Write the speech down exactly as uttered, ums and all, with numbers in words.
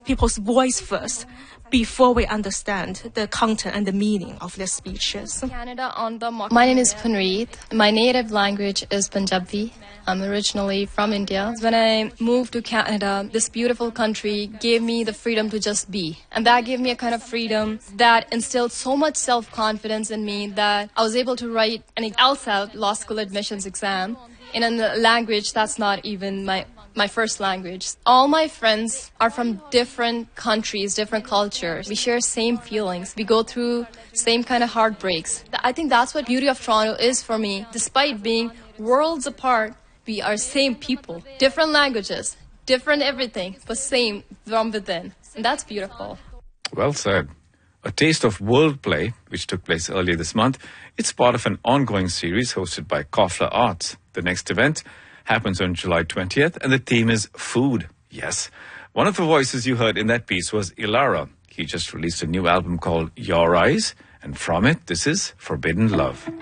people's voice first before we understand the content and the meaning of their speeches. Canada on the My name is Punreet. My native language is Punjabi. I'm originally from India. When I moved to Canada, this beautiful country gave me the freedom to just be. And that gave me a kind of freedom that instilled so much self-confidence in me that I was able to write an LSAT, law school admissions exam, in a language that's not even my my first language. All my friends are from different countries, different cultures. We share same feelings. We go through same kind of heartbreaks. I think that's what beauty of Toronto is for me. Despite being worlds apart, we are same people. Different languages, different everything, but same from within. And that's beautiful. Well said. A taste of world play, which took place earlier this month. It's part of an ongoing series hosted by Kofler Arts. The next event happens on July twentieth, and the theme is food. Yes. One of the voices you heard in that piece was Ilara. He just released a new album called Your Eyes, and from it, this is Forbidden Love.